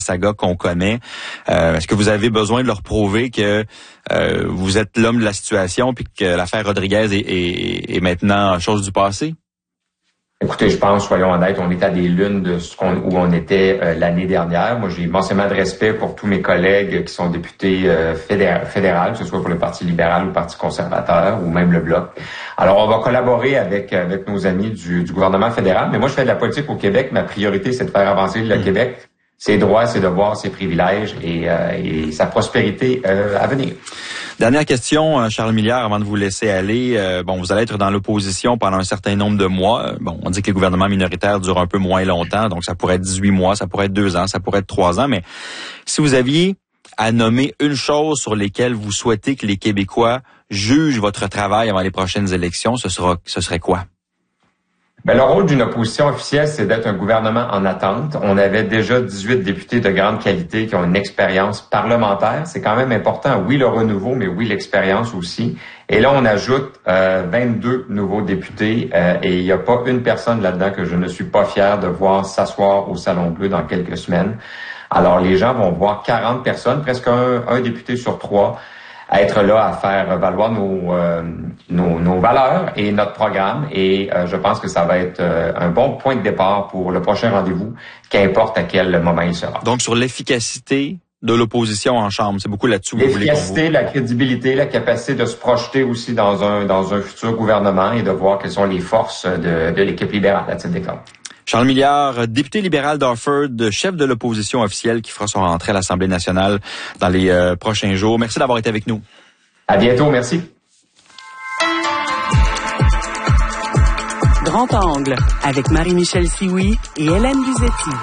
saga qu'on connaît. Est-ce que vous avez besoin de leur prouver que vous êtes l'homme de la situation puis que l'affaire Rodriguez est maintenant chose du passé? Écoutez, je pense, soyons honnêtes, on est à des lunes de où on était l'année dernière. Moi, j'ai immensément de respect pour tous mes collègues qui sont députés fédéraux, que ce soit pour le Parti libéral ou le Parti conservateur ou même le Bloc. Alors, on va collaborer avec nos amis du gouvernement fédéral. Mais moi, je fais de la politique au Québec. Ma priorité, c'est de faire avancer le Québec. Ses droits, ses devoirs, ses privilèges et sa prospérité à venir. Dernière question, Charles Milliard, avant de vous laisser aller. Vous allez être dans l'opposition pendant un certain nombre de mois. On dit que les gouvernements minoritaires durent un peu moins longtemps, donc ça pourrait être 18 mois, ça pourrait être 2 ans, ça pourrait être 3 ans. Mais si vous aviez à nommer une chose sur lesquelles vous souhaitez que les Québécois jugent votre travail avant les prochaines élections, ce serait quoi? Le rôle d'une opposition officielle, c'est d'être un gouvernement en attente. On avait déjà 18 députés de grande qualité qui ont une expérience parlementaire. C'est quand même important, oui, le renouveau, mais oui, l'expérience aussi. Et là, on ajoute 22 nouveaux députés et il n'y a pas une personne là-dedans que je ne suis pas fier de voir s'asseoir au Salon Bleu dans quelques semaines. Alors, les gens vont voir 40 personnes, presque un député sur 3, à être là à faire valoir nos valeurs et notre programme. Et je pense que ça va être un bon point de départ pour le prochain rendez-vous, qu'importe à quel moment il sera. Donc, sur l'efficacité de l'opposition en Chambre, c'est beaucoup là-dessus que vous voulez qu'on l'efficacité, la crédibilité, la capacité de se projeter aussi dans un futur gouvernement et de voir quelles sont les forces de l'équipe libérale à titre d'exemple. Charles Milliard, député libéral d'Orford, chef de l'opposition officielle qui fera son rentrée à l'Assemblée nationale dans les prochains jours. Merci d'avoir été avec nous. À bientôt, merci. Grand Angle avec Marie-Michel Sioui et Hélène Luzetti.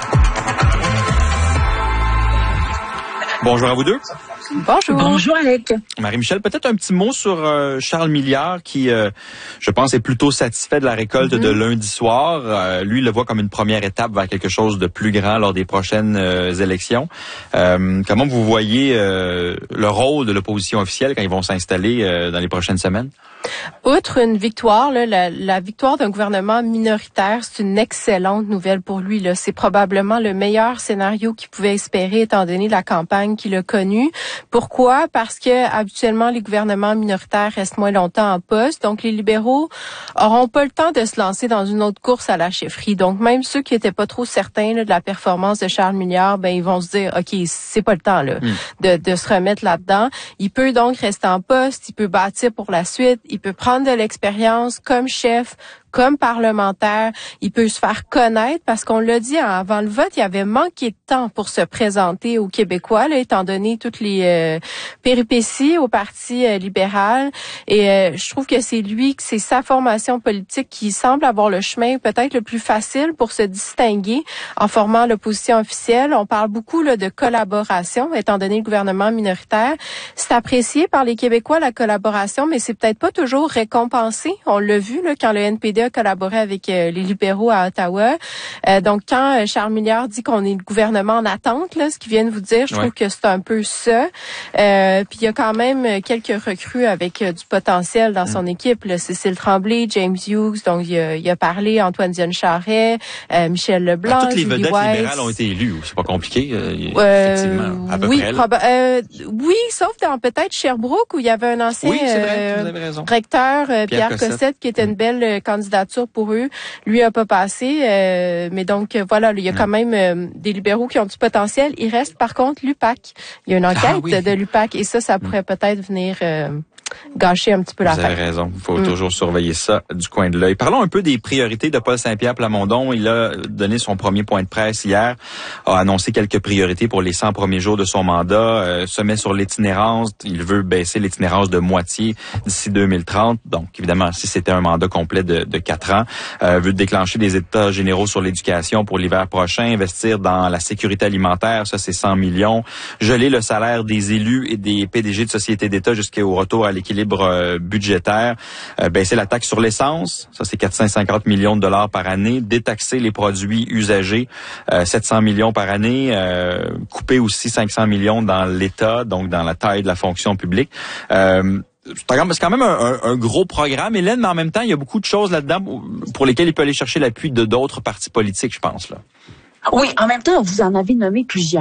Bonjour à vous deux. Bonjour. Bonjour Alec. Marie-Michel, peut-être un petit mot sur Charles Milliard qui, je pense, est plutôt satisfait de la récolte de lundi soir. Lui, il le voit comme une première étape vers quelque chose de plus grand lors des prochaines élections. Comment vous voyez le rôle de l'opposition officielle quand ils vont s'installer dans les prochaines semaines? Outre une victoire, la victoire d'un gouvernement minoritaire, c'est une excellente nouvelle pour lui. C'est probablement le meilleur scénario qu'il pouvait espérer étant donné la campagne qu'il a connue. Pourquoi? Parce que habituellement, les gouvernements minoritaires restent moins longtemps en poste. Donc, les libéraux auront pas le temps de se lancer dans une autre course à la chefferie. Donc, même ceux qui étaient pas trop certains de la performance de Charles Milliard, ils vont se dire, OK, c'est pas le temps de se remettre là-dedans. Il peut donc rester en poste, il peut bâtir pour la suite, il peut prendre de l'expérience comme chef, comme parlementaire, il peut se faire connaître parce qu'on l'a dit avant le vote, il y avait manqué de temps pour se présenter aux Québécois, étant donné toutes les péripéties au Parti libéral. Et je trouve que c'est sa formation politique qui semble avoir le chemin peut-être le plus facile pour se distinguer en formant l'opposition officielle. On parle beaucoup de collaboration, étant donné le gouvernement minoritaire. C'est apprécié par les Québécois, la collaboration, mais c'est peut-être pas toujours récompensé. On l'a vu quand le NPD a collaboré avec les libéraux à Ottawa. Donc, quand Charles Milliard dit qu'on est le gouvernement en attente, ce qu'il vient de vous dire, je trouve que c'est un peu ça. Puis, il y a quand même quelques recrues avec du potentiel dans son équipe. Cécile Tremblay, James Hughes, donc il a parlé, Antoine Dion Charret, Michel Leblanc, toutes les Julie vedettes Weiss. libérales ont été élues. C'est pas compliqué, effectivement, à peu près. Oui, sauf dans peut-être Sherbrooke, où il y avait un ancien recteur, Pierre Cossette, qui était une belle candidature pour eux. Lui a pas passé, mais donc voilà, il y a quand même des libéraux qui ont du potentiel. Il reste par contre l'UPAC. Il y a une enquête de l'UPAC et ça pourrait peut-être venir gâcher un petit peu la fête. Vous avez raison. Il faut toujours surveiller ça du coin de l'œil. Parlons un peu des priorités de Paul Saint-Pierre Plamondon. Il a donné son premier point de presse hier, a annoncé quelques priorités pour les 100 premiers jours de son mandat, se met sur l'itinérance. Il veut baisser l'itinérance de moitié d'ici 2030. Donc, évidemment, si c'était un mandat complet de 4 ans, veut déclencher des états généraux sur l'éducation pour l'hiver prochain, investir dans la sécurité alimentaire, ça c'est 100 millions, geler le salaire des élus et des PDG de sociétés d'État jusqu'au retour à l'équilibre budgétaire, baisser la taxe sur l'essence, ça c'est 450 millions de dollars par année, détaxer les produits usagés, 700 millions par année, couper aussi 500 millions dans l'État, donc dans la taille de la fonction publique. C'est quand même un gros programme, Hélène, mais en même temps, il y a beaucoup de choses là-dedans pour lesquelles il peut aller chercher l'appui de d'autres partis politiques, je pense. Oui, en même temps, vous en avez nommé plusieurs.